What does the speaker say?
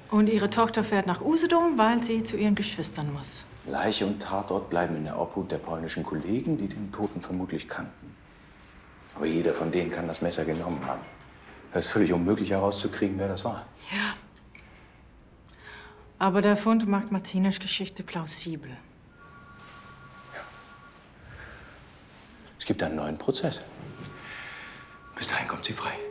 Und ihre Tochter fährt nach Usedom, weil sie zu ihren Geschwistern muss. Leiche und Tatort bleiben in der Obhut der polnischen Kollegen, die den Toten vermutlich kannten. Aber jeder von denen kann das Messer genommen haben. Es ist völlig unmöglich herauszukriegen, wer das war. Ja. Aber der Fund macht Martinas Geschichte plausibel. Ja. Es gibt einen neuen Prozess. Bis dahin kommt sie frei.